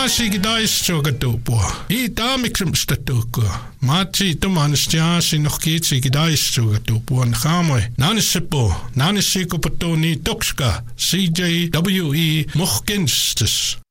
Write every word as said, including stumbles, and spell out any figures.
Maasi gidaistro gatupo. I damikrim statuko. Machi tumanistjasi nog kietsi gidaistro gatupo. En gamoy. Nanisipo. Nanisiko patoni toxka. C J W E Mochkinstes.